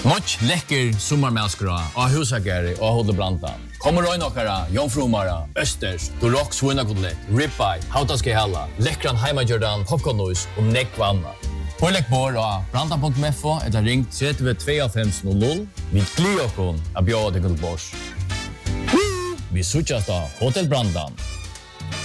Much läcker sommarmälskra av husagare och Hotel Brantan. Kommer röjna okkara, jomfrumara, östers, Durox svinnakotlett, ribeye, hautaske hella, läckran heimajordan, popcornnois och nekvanna. Pålägg bor av brantan.mfo eller ring 322500. Vi glider okon av bjöd till Bors. Vi suttjas da Hotel Brantan.